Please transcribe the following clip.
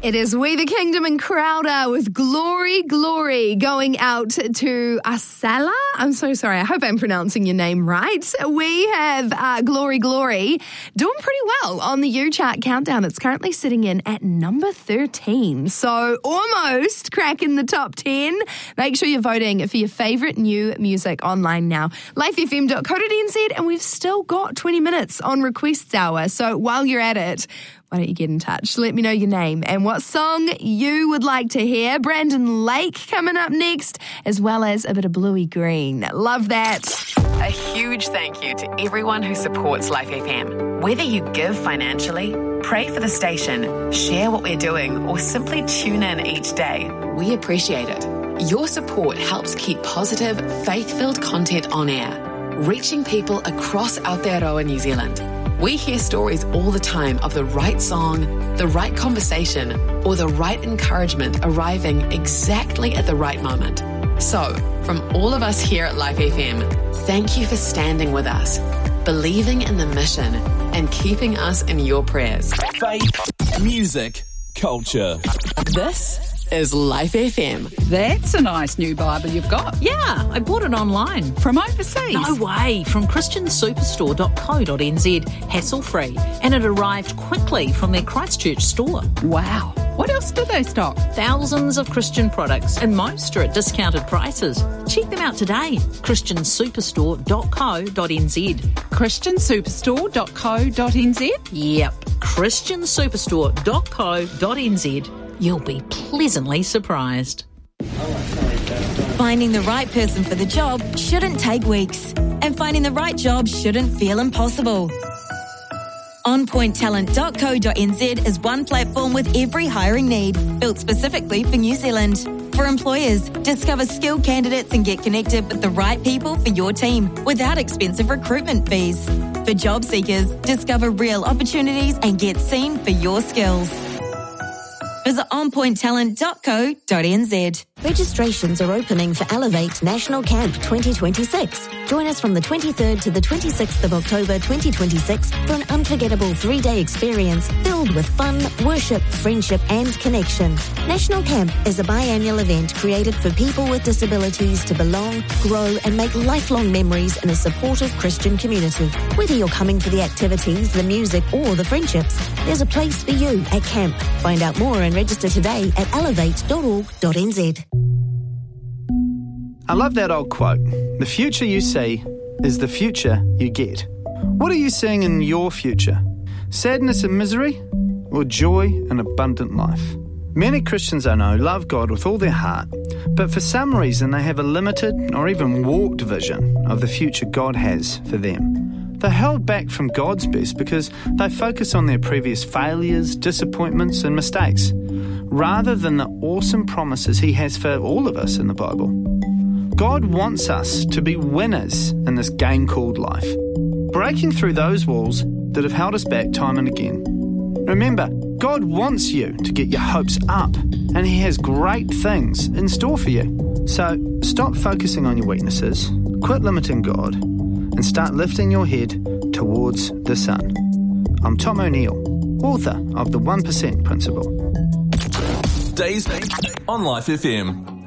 It is We the Kingdom and Crowder with Glory, Glory, going out to Asala. I'm so sorry. I hope I'm pronouncing your name right. We have Glory, Glory doing pretty well on the U-Chart countdown. It's currently sitting in at number 13. So almost cracking the top 10. Make sure you're voting for your favourite new music online now. lifefm.co.nz, and we've still got 20 minutes on Requests Hour. So while you're at it, why don't you get in touch? Let me know your name and what song you would like to hear. Brandon Lake coming up next, as well as a bit of Bluey Green. Love that. A huge thank you to everyone who supports Life FM. Whether you give financially, pray for the station, share what we're doing, or simply tune in each day, we appreciate it. Your support helps keep positive, faith-filled content on air, reaching people across Aotearoa, New Zealand. We hear stories all the time of the right song, the right conversation, or the right encouragement arriving exactly at the right moment. So, from all of us here at Life FM, thank you for standing with us, believing in the mission, and keeping us in your prayers. Faith, music, culture. This is Life FM. That's a nice new Bible you've got. Yeah, I bought it online. From overseas? No way, from christiansuperstore.co.nz, hassle-free. And it arrived quickly from their Christchurch store. Wow. What else do they stock? Thousands of Christian products, and most are at discounted prices. Check them out today, christiansuperstore.co.nz. christiansuperstore.co.nz? Yep, christiansuperstore.co.nz. You'll be pleasantly surprised. Finding the right person for the job shouldn't take weeks, and finding the right job shouldn't feel impossible. OnPointTalent.co.nz is one platform with every hiring need, built specifically for New Zealand. For employers, discover skilled candidates and get connected with the right people for your team without expensive recruitment fees. For job seekers, discover real opportunities and get seen for your skills. Visit onpointtalent.co.nz. Registrations are opening for Elevate National Camp 2026. Join us from the 23rd to the 26th of October 2026 for an unforgettable 3-day experience filled with fun, worship, friendship and connection. National Camp is a biannual event created for people with disabilities to belong, grow and make lifelong memories in a supportive Christian community. Whether you're coming for the activities, the music or the friendships, there's a place for you at camp. Find out more and register today at elevate.org.nz. I love that old quote. The future you see is the future you get. What are you seeing in your future? Sadness and misery, or joy and abundant life? Many Christians I know love God with all their heart, but for some reason they have a limited or even warped vision of the future God has for them. They're held back from God's best because they focus on their previous failures, disappointments and mistakes, rather than the awesome promises He has for all of us in the Bible. God wants us to be winners in this game called life, breaking through those walls that have held us back time and again. Remember, God wants you to get your hopes up, and He has great things in store for you. So stop focusing on your weaknesses, quit limiting God, and start lifting your head towards the sun. I'm Tom O'Neill, author of The 1% Principle. Days on Life FM.